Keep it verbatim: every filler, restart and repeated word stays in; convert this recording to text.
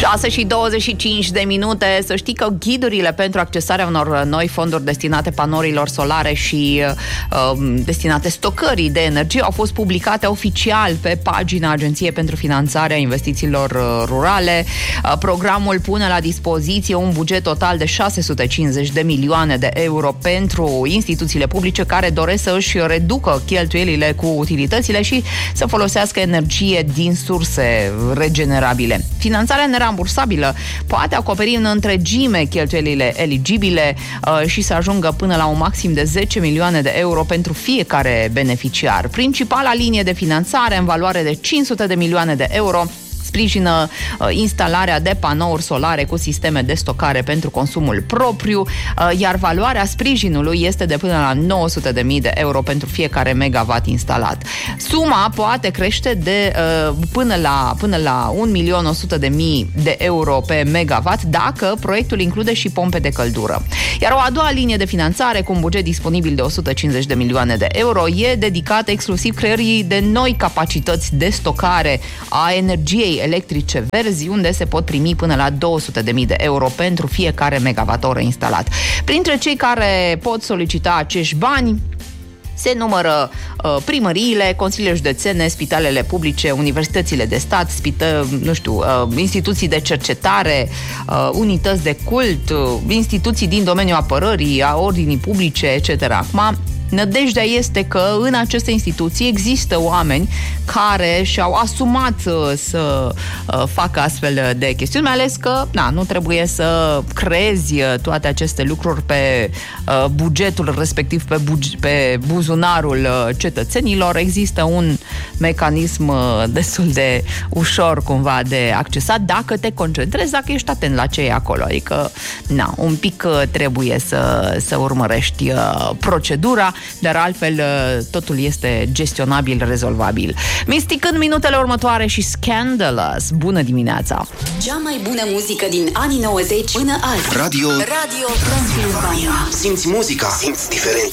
șase și douăzeci și cinci de minute. Să știi că ghidurile pentru accesarea unor noi fonduri destinate panourilor solare și uh, destinate stocării de energie au fost publicate oficial pe pagina Agenției pentru Finanțarea Investițiilor Rurale. Uh, programul pune la dispoziție un buget total de șase sute cincizeci de milioane de euro pentru instituțiile publice care doresc să își reducă cheltuielile cu utilitățile și să folosească energie din surse regenerabile. Finanțarea nerambursabilă poate acoperi în întregime cheltuielile eligibile uh, și să ajungă până la un maxim de zece milioane de euro pentru fiecare beneficiar. Principala linie de finanțare, în valoare de cinci sute de milioane de euro, sprijină uh, instalarea de panouri solare cu sisteme de stocare pentru consumul propriu, uh, iar valoarea sprijinului este de până la nouă sute de mii de euro pentru fiecare megawatt instalat. Suma poate crește de uh, până la, până la un milion o sută de mii de euro pe megawatt dacă proiectul include și pompe de căldură. Iar o a doua linie de finanțare cu un buget disponibil de o sută cincizeci de milioane de euro e dedicată exclusiv creării de noi capacități de stocare a energiei electrice verzi, unde se pot primi până la două sute de mii de euro pentru fiecare megawatt-oră instalat. Printre cei care pot solicita acești bani se numără uh, primăriile, consiliile județene, spitalele publice, universitățile de stat, spită, nu știu, uh, instituții de cercetare, uh, unități de cult, uh, instituții din domeniul apărării, a ordinii publice, et cetera. Acum, nădejdea este că în aceste instituții există oameni care și-au asumat uh, să uh, facă astfel de chestiuni, mai ales că na, nu trebuie să creezi uh, toate aceste lucruri pe uh, bugetul respectiv, pe, buge- pe buzunarul uh, cetățenilor. Există un mecanism uh, destul de ușor cumva de accesat dacă te concentrezi, dacă ești atent la ce e acolo. Adică, na, un pic uh, trebuie să, să urmărești uh, procedura, dar altfel totul este gestionabil, rezolvabil. Mystic în minutele următoare și Scandalous. Bună dimineața! Cea mai bună muzică din anii nouăzeci până azi. Radio Radio Transilvania. Simți muzica, simți diferența.